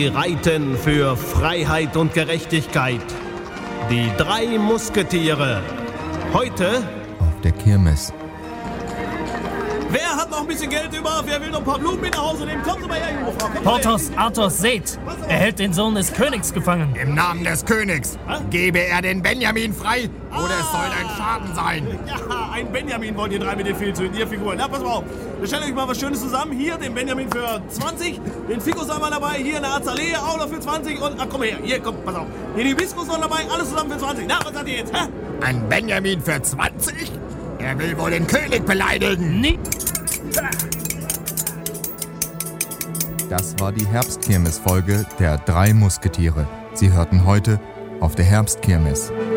reiten für Freiheit und Gerechtigkeit. Die 3 Musketiere. Heute auf der Kirmes. Wer hat noch ein bisschen Geld über? Wer will noch ein paar Blumen mit nach Hause nehmen? Kommen Sie mal her, junge Frau. Porthos, Athos, seht! Er hält den Sohn des Königs gefangen. Im Namen des Königs, gebe er den Benjamin frei, oder es soll ein Schaden sein. Ja, ein Benjamin wollt ihr 3 mit den Filzhüten, ihr Figuren. Na, pass mal auf. Wir stellen euch mal was Schönes zusammen. Hier den Benjamin für 20, den Ficus haben wir dabei, hier eine Azalee auch noch für 20 und, komm her, hier, komm, pass auf. Hier die Hibiskus noch dabei, alles zusammen für 20. Na, was sagt ihr jetzt, hä? Ein Benjamin für 20? Er will wohl den König beleidigen. Nee. Das war die Herbstkirmes-Folge der 3 Musketiere. Sie hörten heute auf der Herbstkirmes.